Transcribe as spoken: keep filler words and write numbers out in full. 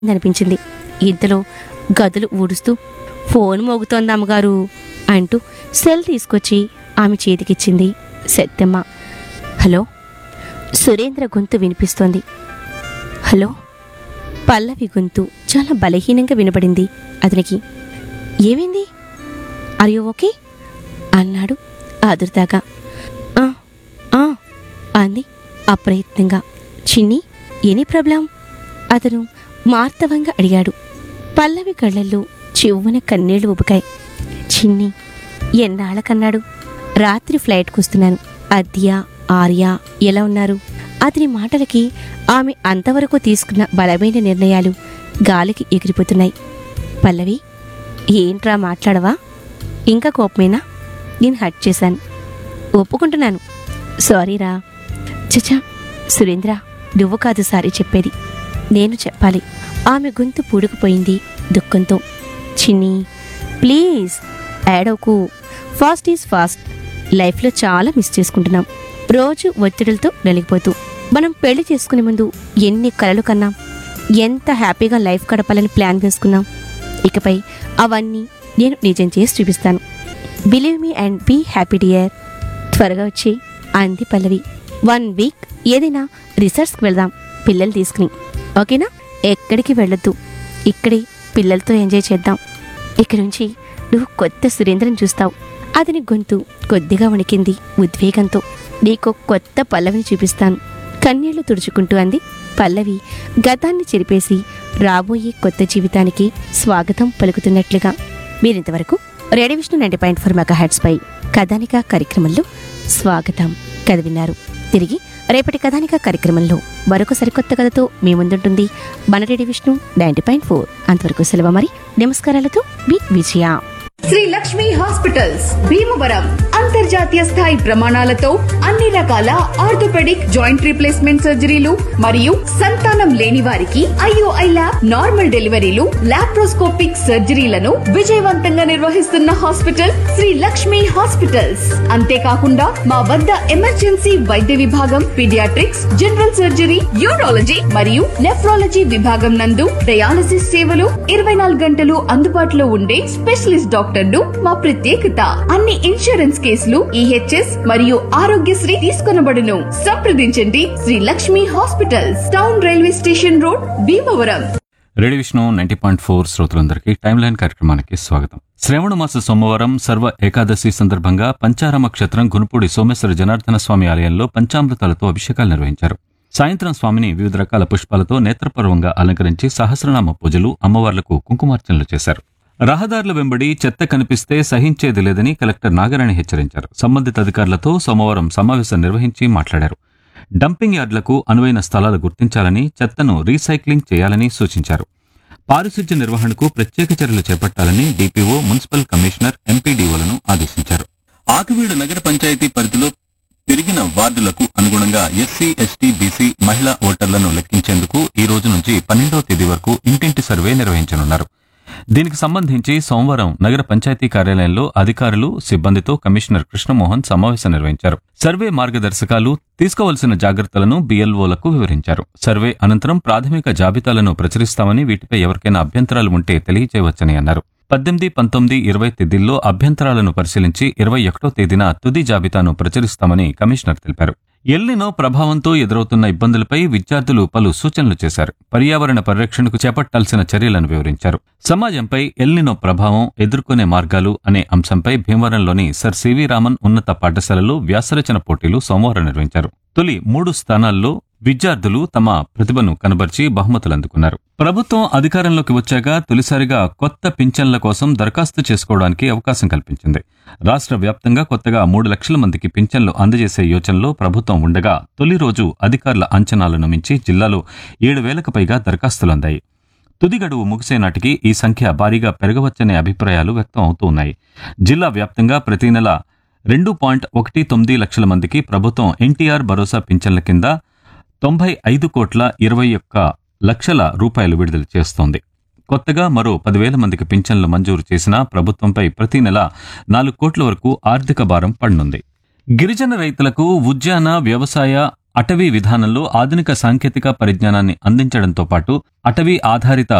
అనిపించింది. ఇంతలో గదులు ఊడుస్తూ ఫోన్ మోగుతోంది అమ్మగారు అంటూ సెల్ తీసుకొచ్చి ఆమె చేతికిచ్చింది సత్యమ్మ. హలో, సురేంద్ర గొంతు వినిపిస్తోంది. హలో, పల్లవి గొంతు చాలా బలహీనంగా వినబడింది అతనికి. ఏమైంది? ఆర్ యు ఓకే అన్నాడు ఆదుర్దాగా. "ఆ ఆ" అంది అప్రయత్నంగా. చిన్ని, ఎనీ ప్రాబ్లం అతను మార్తవంగా అడిగాడు. పల్లవి కళ్ళల్లో చివ్వున కన్నీళ్లు ఉబకాయి. చిన్ని, ఎన్నాళ్ళకన్నాడు? రాత్రి ఫ్లైట్కి వస్తున్నాను. అద్య, ఆర్య ఎలా ఉన్నారు? అతని మాటలకి ఆమె అంతవరకు తీసుకున్న బలమైన నిర్ణయాలు గాలికి ఎగిరిపోతున్నాయి. పల్లవి, ఏంట్రా మాట్లాడవా? ఇంకా కోపమేనా? నేను హట్ చేశాను, ఒప్పుకుంటున్నాను. సారీరా. చచా సురేంద్ర, నువ్వు కాదు సారీ చెప్పేది, నేను చెప్పాలి. ఆమె గొంతు పూడుకుపోయింది దుఃఖంతో. చిన్ని, ప్లీజ్ ఏడవకు. Fast is fast. లైఫ్లో చాలా మిస్ చేసుకుంటున్నాం, రోజు ఒత్తిడులతో నలిగిపోతూ. మనం పెళ్లి చేసుకునే ముందు ఎన్ని కలలు కన్నాం, ఎంత హ్యాపీగా లైఫ్ గడపాలని ప్లాన్ వేసుకున్నాం. ఇకపై అవన్నీ నేను నిజం చేసి చూపిస్తాను. Believe me and be happy dear. త్వరగా వచ్చి అంది పల్లవి. వన్ వీక్ ఏదైనా రిసార్ట్స్కి వెళ్దాం పిల్లలు తీసుకుని, ఓకేనా? ఎక్కడికి వెళ్ళొద్దు, ఇక్కడే పిల్లలతో ఎంజాయ్ చేద్దాం. ఇక్కడి నుంచి నువ్వు కొత్త సురేంద్రని చూస్తావు. అతని గొంతు కొద్దిగా వణికింది ఉద్వేగంతో. నీకు కొత్త పల్లవిని చూపిస్తాను కన్నీళ్లు తుడుచుకుంటూ అంది పల్లవి, గతాన్ని చెరిపేసి రాబోయే కొత్త జీవితానికి స్వాగతం పలుకుతున్నట్లుగా. మీరింతవరకు radio Vishnu ninety point four mega heads పై కథానిక కార్యక్రమంలో స్వాగతం కథ విన్నారు. తిరిగి రేపటి కథానిక కార్యక్రమంలో మరొక సరికొత్త కథతో మీ ముందుంటుంది మన radio Vishnu ninety point four. అంతవరకు సెలవు మరి. నమస్కారాలతో మీ విజయ. శ్రీ లక్ష్మి హాస్పిటల్స్ భీమవరం అంతర్జాతీయ స్థాయి ప్రమాణాలతో అన్ని రకాల ఆర్థోపెడిక్ జాయింట్ రీప్లేస్మెంట్ సర్జరీలు మరియు సంతానం లేని వారికి ఐఓఐ ల్యాబ్, నార్మల్ డెలివరీలు, లాప్రోస్కోపిక్ సర్జరీలను విజయవంతంగా నిర్వహిస్తున్న హాస్పిటల్ శ్రీ లక్ష్మి హాస్పిటల్స్. అంతేకాకుండా మా వద్ద ఎమర్జెన్సీ వైద్య విభాగం, పీడియాట్రిక్స్, జనరల్ సర్జరీ, యూరాలజీ మరియు నెఫ్రాలజీ విభాగం నందు డయాలసిస్ సేవలు ఇరవై నాలుగు గంటలు అందుబాటులో ఉండే స్పెషలిస్ట్ డాక్టర్లు మా ప్రత్యేకత. అన్ని ఇన్సూరెన్స్ కేసులు ఈహెచ్ఎస్ మరియు ఆరోగ్యశ్రీ తీసుకొనబడును. సంప్రదించండి Shri Lakshmi hospitals, town railway station road, Bhimavaram. Radio Vishnu ninety point four శ్రోతలందరికీ టైమ్ లైన్ కార్యక్రమానికి స్వాగతం. శ్రావణ మాస సోమవారం సర్వ ఏకాదశి సందర్భంగా పంచారామ క్షేత్రం గునుపూడి సోమేశ్వర జనార్దన స్వామి ఆలయంలో పంచామృతాలతో అభిషేకాలు నిర్వహించారు. సాయంత్రం స్వామిని వివిధ రకాల పుష్పాలతో నేత్రపర్వంగా అలంకరించి సహస్రనామ పూజలు, అమ్మవార్లకు కుంకుమార్చనలు చేశారు. రహదారుల వెంబడి చెత్త కనిపిస్తే సహించేది లేదని కలెక్టర్ నాగరాణి హెచ్చరించారు. సంబంధిత అధికారులతో సోమవారం సమావేశం నిర్వహించి మాట్లాడారు. డంపింగ్ యార్డులకు అనువైన స్థలాలు గుర్తించాలని, చెత్తను రీసైక్లింగ్ చేయాలని సూచించారు. పారిశుధ్య నిర్వహణకు ప్రత్యేక చర్యలు చేపట్టాలని డీపీఓ, మున్సిపల్ కమిషనర్, ఎంపీడీఓలను ఆదేశించారు. ఆకివీడు నగర పంచాయతీ పరిధిలో పెరిగిన వార్డులకు అనుగుణంగా ఎస్సీ, ఎస్టీ, బీసీ మహిళా ఓటర్లను లెక్కించేందుకు ఈ రోజు నుంచి పన్నెండవ తేదీ వరకు ఇంటింటి సర్వే నిర్వహించనున్నారు. దీనికి సంబంధించి సోమవారం నగర పంచాయతీ కార్యాలయంలో అధికారులు, సిబ్బందితో కమిషనర్ కృష్ణమోహన్ సమావేశం నిర్వహించారు. సర్వే మార్గదర్శకాలు, తీసుకోవాల్సిన జాగ్రత్తలను బీఎల్ఓలకు వివరించారు. సర్వే అనంతరం ప్రాథమిక జాబితాలను ప్రచురిస్తామని, వీటిపై ఎవరికైనా అభ్యంతరాలు ఉంటే తెలియజేయవచ్చని అన్నారు. పద్దెనిమిది, పంతొమ్మిది, ఇరవై తేదీల్లో అభ్యంతరాలను పరిశీలించి ఇరవై ఒకటో తేదీన తుది జాబితాను ప్రచురిస్తామని కమిషనర్ తెలిపారు. ఎల్నినో ప్రభావంతో ఎదురవుతున్న ఇబ్బందులపై విద్యార్థులు పలు సూచనలు చేశారు. పర్యావరణ పరిరక్షణకు చేపట్టాల్సిన చర్యలను వివరించారు. సమాజంపై ఎల్నినో ప్రభావం, ఎదుర్కొనే మార్గాలు అనే అంశంపై భీమవరంలోని సర్ సివి రామన్ ఉన్నత పాఠశాలలో వ్యాసరచన పోటీలు సోమవారం నిర్వహించారు. తొలి మూడు స్థానాల్లో విద్యార్థులు తమ ప్రతిభను కనబర్చి బహుమతులు అందుకున్నారు. ప్రభుత్వం అధికారంలోకి వచ్చాక తొలిసారిగా కొత్త పింఛన్ల కోసం దరఖాస్తు చేసుకోవడానికి అవకాశం కల్పించింది. రాష్ట్ర వ్యాప్తంగా కొత్తగా మూడు లక్షల మందికి పింఛన్లు అందజేసే యోచనలో ప్రభుత్వం ఉండగా తొలి రోజు అధికారుల అంచనాలను మించి జిల్లాలో ఏడు వేలకు పైగా దరఖాస్తులు అందాయి. తుది గడువు ముగిసే నాటికి ఈ సంఖ్య భారీగా పెరగవచ్చనే అభిప్రాయాలు వ్యక్తం అవుతూ ఉన్నాయి. జిల్లా వ్యాప్తంగా ప్రతి నెల రెండు పాయింట్ ఒకటి తొమ్మిది లక్షల మందికి ప్రభుత్వం ఎన్టీఆర్ భరోసా పింఛన్ల కింద తొంభై ఐదు కోట్ల ఇరవై ఒక్క లక్షల రూపాయలు విడుదల చేస్తోంది. కొత్తగా మరో పదివేల మందికి పింఛన్లు మంజూరు చేసినా ప్రభుత్వంపై ప్రతి నెల నాలుగు కోట్ల వరకు ఆర్థిక భారం పడనుంది. గిరిజన రైతులకు ఉద్యాన, వ్యవసాయ, అటవీ విధానంలో ఆధునిక సాంకేతిక పరిజ్ఞానాన్ని అందించడంతో పాటు అటవీ ఆధారిత